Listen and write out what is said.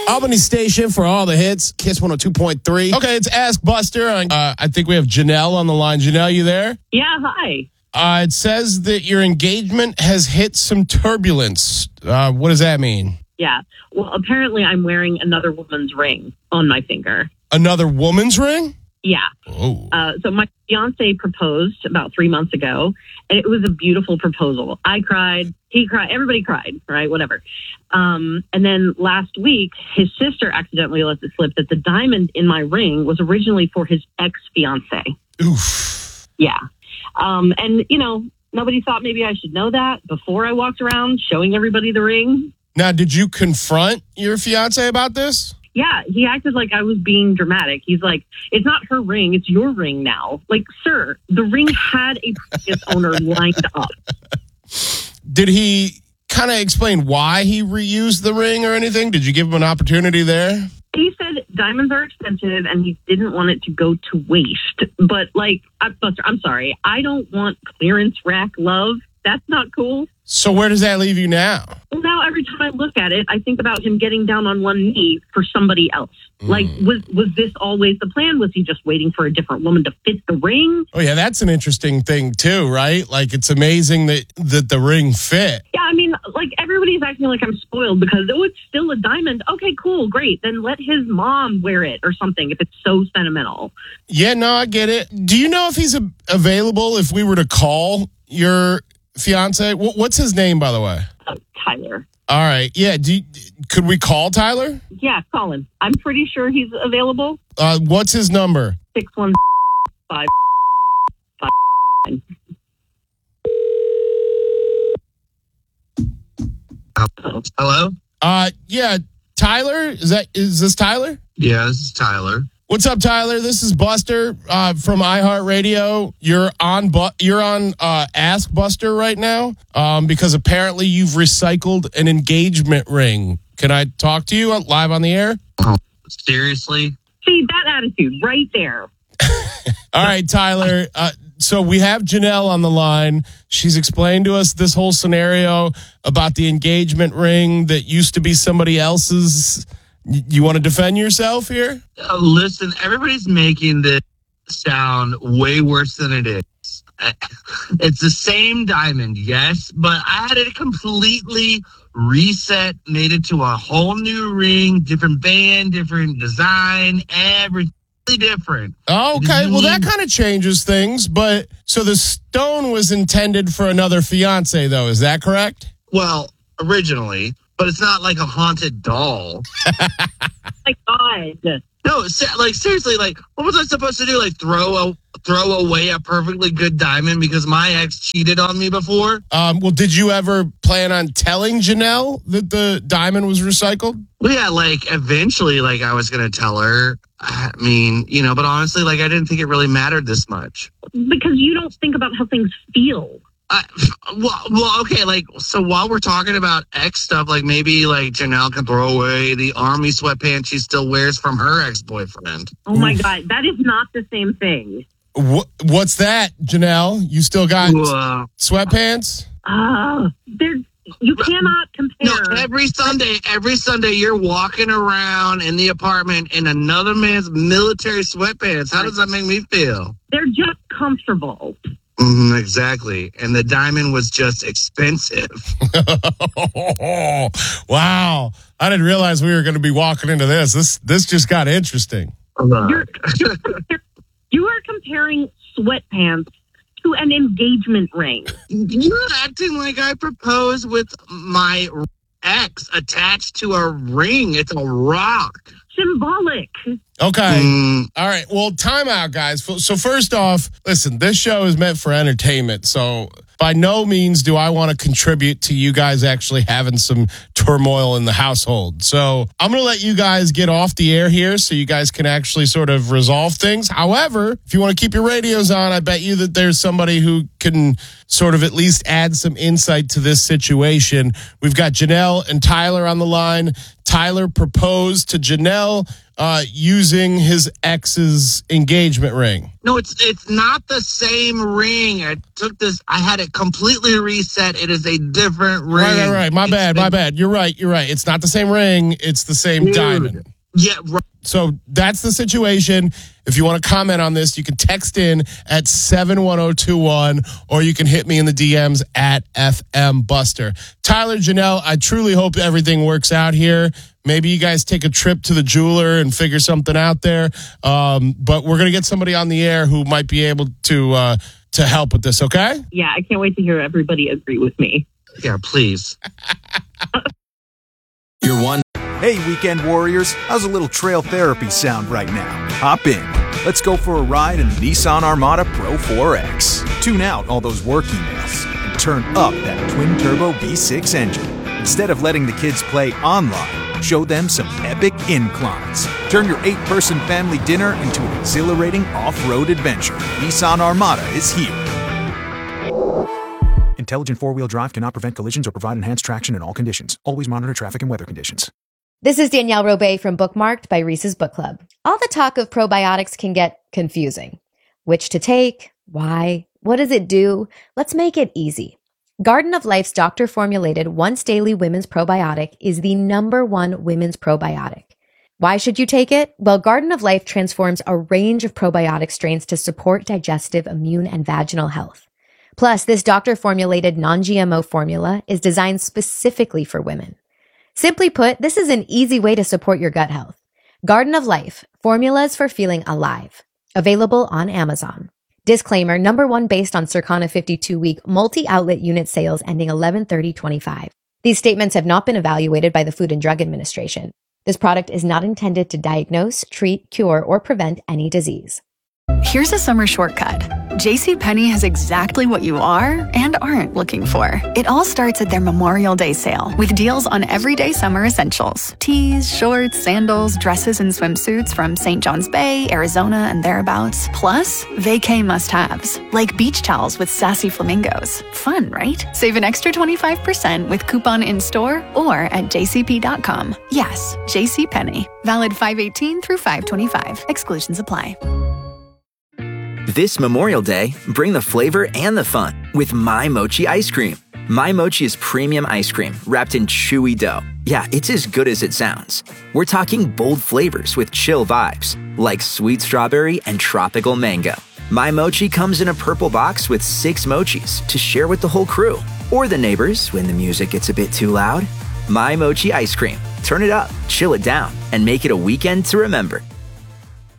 Albany Station for all the hits. Kiss 102.3. Okay, it's Ask Buster. I think we have Janelle on the line. Janelle, you there? Yeah, hi. It says that your engagement has hit some turbulence. What does that mean? Yeah. Well, apparently I'm wearing another woman's ring on my finger. Another woman's ring? Yeah. Oh. So my fiance proposed about 3 months ago, and it was a beautiful proposal. I cried. He cried. Everybody cried, right? Whatever. And then last week, his sister accidentally let it slip that the diamond in my ring was originally for his ex-fiance. Oof. Yeah. And, nobody thought maybe I should know that before I walked around showing everybody the ring. Now, did you confront your fiance about this? Yeah, he acted like I was being dramatic. He's like, it's not her ring, it's your ring now. Like, sir, the ring had a previous owner lined up. Did he kind of explain why he reused the ring or anything? Did you give him an opportunity there? He said diamonds are expensive and he didn't want it to go to waste. But, Buster, I'm sorry. I don't want clearance rack love. That's not cool. So where does that leave you now? Well, now every time I look at it, I think about him getting down on one knee for somebody else. Like, was this always the plan? Was he just waiting for a different woman to fit the ring? Oh, yeah, that's an interesting thing, too, right? Like, it's amazing that the ring fit. Yeah, I mean, everybody's acting like I'm spoiled because, it's still a diamond. Okay, cool, great. Then let his mom wear it or something if it's so sentimental. Yeah, no, I get it. Do you know if he's available if we were to call your fiance? What's his name, by the way? Tyler. All right. Yeah. Could we call Tyler? Yeah, call him. I'm pretty sure he's available. What's his number? 615. Hello? Yeah. Tyler? Is this Tyler? Yeah, this is Tyler. What's up, Tyler? This is Buster from iHeartRadio. You're on Ask Buster right now because apparently you've recycled an engagement ring. Can I talk to you live on the air? Oh, seriously? See, that attitude right there. All right, Tyler. So we have Janelle on the line. She's explained to us this whole scenario about the engagement ring that used to be somebody else's. You want to defend yourself here? Listen, everybody's making this sound way worse than it is. It's the same diamond, yes, but I had it completely reset, made it to a whole new ring, different band, different design, everything different. Okay, well, that kind of changes things, but so the stone was intended for another fiance, though, is that correct? Well, originally. But it's not like a haunted doll. My God. No, seriously, what was I supposed to do? Throw away a perfectly good diamond because my ex cheated on me before? Well, did you ever plan on telling Janelle that the diamond was recycled? Well, yeah, eventually, I was going to tell her. I mean, but honestly, I didn't think it really mattered this much. Because you don't think about how things feel. Well, okay, so while we're talking about ex stuff, maybe Janelle can throw away the army sweatpants she still wears from her ex-boyfriend. Oh my God, that is not the same thing. What's that, Janelle? You still got sweatpants? You cannot compare. No, every Sunday you're walking around in the apartment in another man's military sweatpants. How does that make me feel? They're just comfortable. Exactly. And the diamond was just expensive. Wow. I didn't realize we were going to be walking into this. This just got interesting. You are comparing sweatpants to an engagement ring. You're acting like I proposed with my ex attached to a ring. It's a rock. Symbolic. Okay. All right. Well, time out, guys. So first off, listen, this show is meant for entertainment. So by no means do I want to contribute to you guys actually having some turmoil in the household. So I'm going to let you guys get off the air here so you guys can actually sort of resolve things. However, if you want to keep your radios on, I bet you that there's somebody who can sort of at least add some insight to this situation. We've got Janelle and Tyler on the line. Tyler proposed to Janelle using his ex's engagement ring. No, it's not the same ring. I had it completely reset. It is a different ring. Right. My bad. You're right. It's not the same ring. It's the same diamond. Yeah, right. So that's the situation. If you want to comment on this, you can text in at 71021 or you can hit me in the DMs at FM Buster. Tyler, Janelle, I truly hope everything works out here. Maybe you guys take a trip to the jeweler and figure something out there. But we're going to get somebody on the air who might be able to help with this, okay? Yeah, I can't wait to hear everybody agree with me. Yeah, please. You're one. Hey, weekend warriors, how's a little trail therapy sound right now? Hop in. Let's go for a ride in the Nissan Armada Pro 4X. Tune out all those work emails and turn up that twin-turbo V6 engine. Instead of letting the kids play online, show them some epic inclines. Turn your 8-person family dinner into an exhilarating off-road adventure. Nissan Armada is here. Intelligent four-wheel drive cannot prevent collisions or provide enhanced traction in all conditions. Always monitor traffic and weather conditions. This is Danielle Robay from Bookmarked by Reese's Book Club. All the talk of probiotics can get confusing. Which to take? Why? What does it do? Let's make it easy. Garden of Life's doctor-formulated once-daily women's probiotic is the #1 women's probiotic. Why should you take it? Well, Garden of Life transforms a range of probiotic strains to support digestive, immune, and vaginal health. Plus, this doctor-formulated non-GMO formula is designed specifically for women. Simply put, this is an easy way to support your gut health. Garden of Life, formulas for feeling alive. Available on Amazon. Disclaimer, #1 based on Circana 52-week multi-outlet unit sales ending 11/30/25. These statements have not been evaluated by the Food and Drug Administration. This product is not intended to diagnose, treat, cure, or prevent any disease. Here's a summer shortcut. JCPenney has exactly what you are and aren't looking for. It all starts at their Memorial Day sale with deals on everyday summer essentials. Tees, shorts, sandals, dresses, and swimsuits from St. John's Bay, Arizona, and thereabouts. Plus, vacay must-haves like beach towels with sassy flamingos. Fun, right? Save an extra 25% with coupon in-store or at jcp.com. Yes, JCPenney. Valid 5/18 through 5/25. Exclusions apply. This Memorial Day, bring the flavor and the fun with My Mochi ice cream. My Mochi is premium ice cream wrapped in chewy dough. Yeah, it's as good as it sounds. We're talking bold flavors with chill vibes, like sweet strawberry and tropical mango. My Mochi comes in a purple box with 6 mochis to share with the whole crew, or the neighbors when the music gets a bit too loud. My Mochi ice cream. Turn it up, chill it down, and make it a weekend to remember.